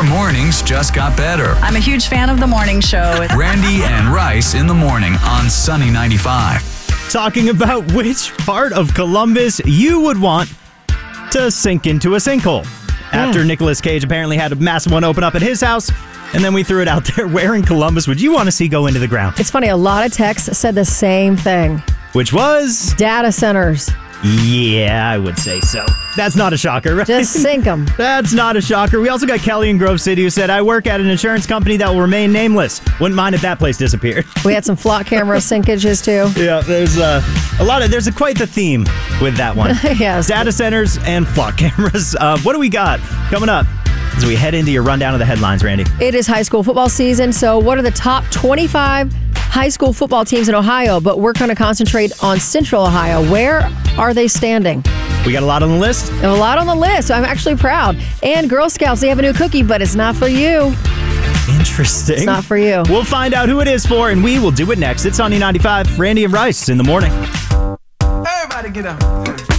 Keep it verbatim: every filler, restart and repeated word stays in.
mornings just got better. I'm a huge fan of the morning show. Randy and Rice in the morning on Sunny ninety-five. Talking about which part of Columbus you would want to sink into a sinkhole. After Yeah. Nicolas Cage apparently had a massive one open up at his house, and then we threw it out there. Where in Columbus would you want to see go into the ground? It's funny, a lot of texts said the same thing. Which was? Data centers. Yeah, I would say so. That's not a shocker, right? Just sink them. That's not a shocker. We also got Kelly in Grove City who said, I work at an insurance company that will remain nameless. Wouldn't mind if that place disappeared. We had some flock camera sinkages too. Yeah, there's uh, a lot of, there's a, quite the theme with that one. Yes. Data centers and flock cameras. Uh, what do we got coming up as we head into your rundown of the headlines, Randy? It is high school football season, so what are the top twenty-five high school football teams in Ohio? But we're going to concentrate on Central Ohio. Where are they standing? We got a lot on the list. A lot on the list. I'm actually proud. And Girl Scouts, they have a new cookie, but it's not for you. Interesting. It's not for you. We'll find out who it is for, and we will do it next. It's Sunny ninety-five, Randy and Rice in the morning. Everybody get up.